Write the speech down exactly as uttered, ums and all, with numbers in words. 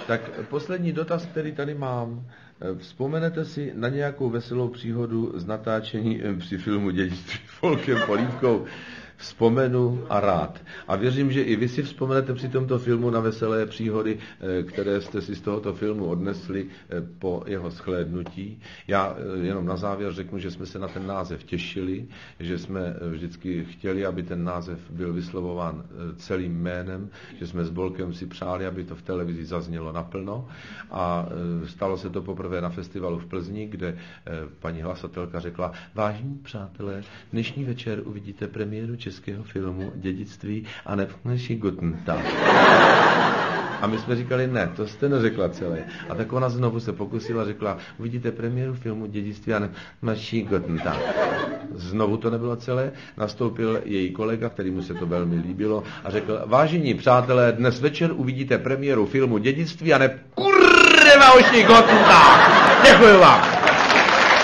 Tak poslední dotaz, který tady mám. Vzpomenete si na nějakou veselou příhodu z natáčení při filmu Dědictví Folkem Polívkou? Vzpomenu a rád. A věřím, že i vy si vzpomenete při tomto filmu na veselé příhody, které jste si z tohoto filmu odnesli po jeho shlédnutí. Já jenom na závěr řeknu, že jsme se na ten název těšili, že jsme vždycky chtěli, aby ten název byl vyslovován celým jménem, že jsme s Bolkem si přáli, aby to v televizi zaznělo naplno. A stalo se to poprvé na festivalu v Plzni, kde paní hlasatelka řekla: vážení přátelé, dnešní večer uvidíte premiéru českého filmu Dědictví a nepnaší Guten Tag. A my jsme říkali, ne, to jste neřekla celé. A tak ona znovu se pokusila, řekla: uvidíte premiéru filmu Dědictví a nepnaší Guten Tag. Znovu to nebylo celé, nastoupil její kolega, kterému se to velmi líbilo, a řekl: vážení přátelé, dnes večer uvidíte premiéru filmu Dědictví a ne kurva oší Guten Tag. Děkuji vám.